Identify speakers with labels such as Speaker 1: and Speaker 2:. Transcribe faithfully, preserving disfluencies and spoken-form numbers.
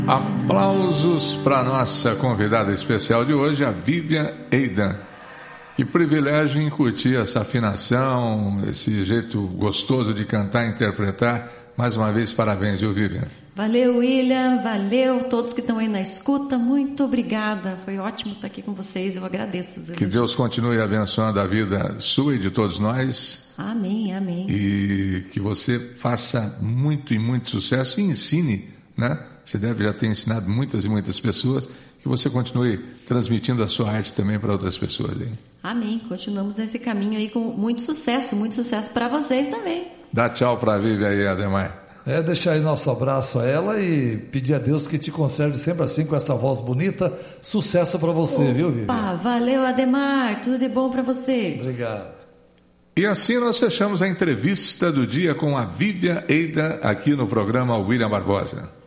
Speaker 1: Aplausos para nossa convidada especial de hoje, a Vivian Aidan. Que privilégio incutir essa afinação, esse jeito gostoso de cantar e interpretar. Mais uma vez, parabéns, viu, Vivian?
Speaker 2: Valeu, William, valeu todos que estão aí na escuta, muito obrigada, foi ótimo estar aqui com vocês, eu agradeço. Zé
Speaker 1: Que Deus continue abençoando a vida sua e de todos nós.
Speaker 2: Amém, amém.
Speaker 1: E que você faça muito e muito sucesso e ensine, né? Você deve já ter ensinado muitas e muitas pessoas, que você continue transmitindo a sua arte também para outras pessoas. Hein?
Speaker 2: Amém, continuamos nesse caminho aí com muito sucesso, muito sucesso para vocês também.
Speaker 1: Dá tchau para a Vivian aí, Ademar.
Speaker 3: É, deixar aí nosso abraço a ela e pedir a Deus que te conserve sempre assim, com essa voz bonita. Sucesso para você,
Speaker 2: Opa,
Speaker 3: viu, Vivian?
Speaker 2: Valeu, Ademar, tudo de bom para você.
Speaker 3: Obrigado.
Speaker 1: E assim nós fechamos a entrevista do dia com a Vivian Aidan aqui no programa William Barbosa.